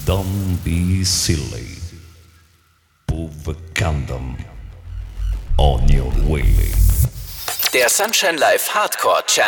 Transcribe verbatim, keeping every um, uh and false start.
Don't be silly. Put condom on your way. Der Sunshine Live Hardcore Channel.